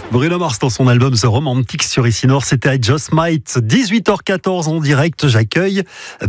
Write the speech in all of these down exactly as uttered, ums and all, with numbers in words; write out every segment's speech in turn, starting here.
Bruno Mars dans son album The Romantic sur Ici Nord, c'était I Just Might. dix-huit heures quatorze en direct, j'accueille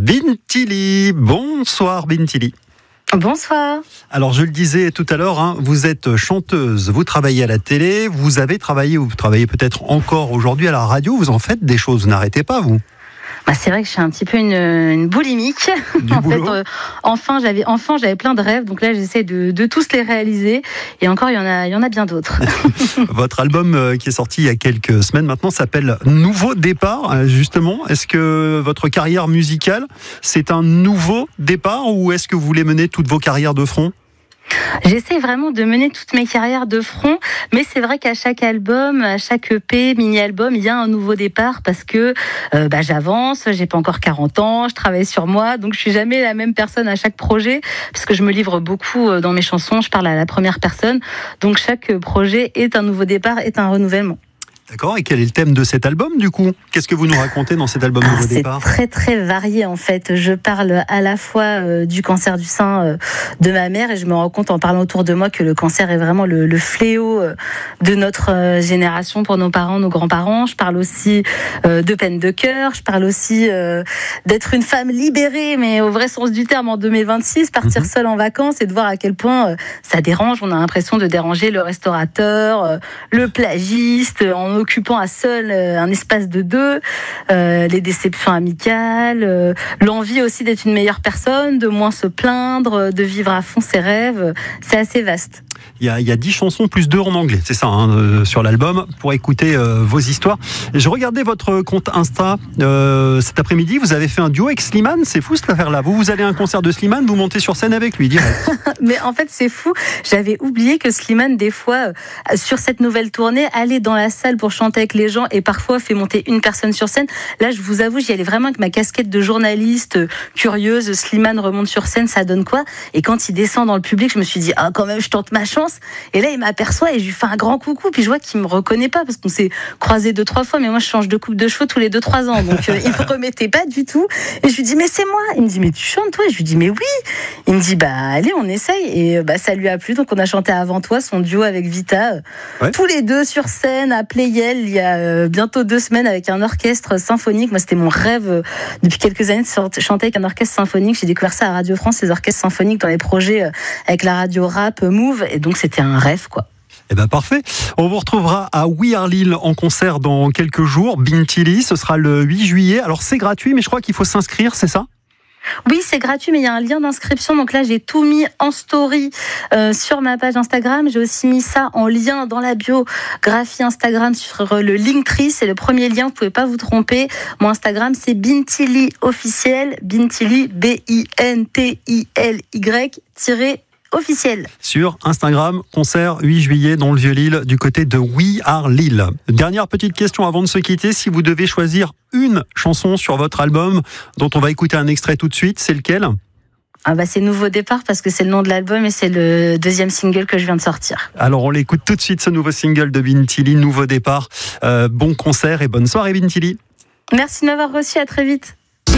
Bintili. Bonsoir Bintili. Bonsoir. Alors je le disais tout à l'heure, hein, vous êtes chanteuse, vous travaillez à la télé, vous avez travaillé ou vous travaillez peut-être encore aujourd'hui à la radio, vous en faites des choses, vous n'arrêtez pas vous. Bah c'est vrai que je suis un petit peu une, une boulimique. Du en boulot. fait, euh, enfin j'avais enfant j'avais plein de rêves, donc là j'essaie de, de tous les réaliser. Et encore il y en a il y en a bien d'autres. Votre album euh, qui est sorti il y a quelques semaines maintenant s'appelle Nouveau Départ. Euh, justement, est-ce que votre carrière musicale c'est un nouveau départ ou est-ce que vous voulez mener toutes vos carrières de front? J'essaie vraiment de mener toutes mes carrières de front, mais c'est vrai qu'à chaque album, à chaque E P, mini-album, il y a un nouveau départ parce que euh, bah, j'avance, j'ai pas encore quarante ans, je travaille sur moi, donc je suis jamais la même personne à chaque projet parce que je me livre beaucoup dans mes chansons, je parle à la première personne, donc chaque projet est un nouveau départ, est un renouvellement. D'accord, et quel est le thème de cet album du coup? Qu'est-ce que vous nous racontez dans cet album ah, Nouveau c'est Départ? C'est très très varié en fait. Je parle à la fois euh, du cancer du sein euh, de ma mère et je me rends compte en parlant autour de moi que le cancer est vraiment le, le fléau euh, de notre euh, génération pour nos parents, nos grands-parents. Je parle aussi euh, de peine de cœur. Je parle aussi euh, d'être une femme libérée, mais au vrai sens du terme en deux mille vingt-six, partir mm-hmm. seule en vacances et de voir à quel point euh, ça dérange. On a l'impression de déranger le restaurateur, euh, le plagiste, en occupant à seul euh, un espace de deux, euh, les déceptions amicales, euh, l'envie aussi d'être une meilleure personne, de moins se plaindre, de vivre à fond ses rêves. C'est assez vaste. Il y a, il y a dix chansons plus deux en anglais, c'est ça, hein, euh, sur l'album, pour écouter euh, vos histoires. Et je regardais votre compte Insta euh, cet après-midi, vous avez fait un duo avec Slimane, c'est fou cette affaire-là. Vous, vous allez à un concert de Slimane, vous montez sur scène avec lui, direct. Mais en fait, c'est fou, j'avais oublié que Slimane, des fois, euh, sur cette nouvelle tournée, allait dans la salle pour chanter avec les gens et parfois fait monter une personne sur scène. Là, je vous avoue, j'y allais vraiment avec ma casquette de journaliste euh, curieuse. Slimane remonte sur scène, ça donne quoi? Et quand il descend dans le public, je me suis dit, ah, quand même, je tente ma chance. Et là, il m'aperçoit et je lui fais un grand coucou. Puis je vois qu'il me reconnaît pas parce qu'on s'est croisés deux, trois fois. Mais moi, je change de coupe de cheveux tous les deux, trois ans. Donc, euh, il me remettait pas du tout. Et je lui dis, mais c'est moi. Il me dit, mais tu chantes, toi? Et je lui dis, mais oui. Il me dit, bah, allez, on essaye. Et bah, ça lui a plu. Donc, on a chanté Avant toi, son duo avec Vita. Ouais. Tous les deux sur scène à Playel, il y a euh, bientôt deux semaines avec un orchestre symphonique. Moi, c'était mon rêve euh, depuis quelques années de chanter avec un orchestre symphonique. J'ai découvert ça à Radio France, les orchestres symphoniques dans les projets euh, avec la radio rap euh, Move. Et donc, c'était un rêve, quoi. Eh ben parfait. On vous retrouvera à We Are Lille en concert dans quelques jours. Bintili, ce sera le huit juillet. Alors c'est gratuit, mais je crois qu'il faut s'inscrire, c'est ça ? Oui, c'est gratuit, mais il y a un lien d'inscription. Donc là, j'ai tout mis en story euh, sur ma page Instagram. J'ai aussi mis ça en lien dans la biographie Instagram sur le Linktree. C'est le premier lien, vous pouvez pas vous tromper. Mon Instagram, c'est Bintili officiel. Bintili, B I N T I L Y officiel. Sur Instagram, concert huit juillet dans le Vieux-Lille, du côté de We Are Lille. Dernière petite question avant de se quitter. Si vous devez choisir une chanson sur votre album dont on va écouter un extrait tout de suite, c'est lequel ? Ah bah c'est Nouveau Départ parce que c'est le nom de l'album et c'est le deuxième single que je viens de sortir. Alors on l'écoute tout de suite, ce nouveau single de Bintili, Nouveau Départ. Euh, bon concert et bonne soirée Bintili. Merci de m'avoir reçu, à très vite.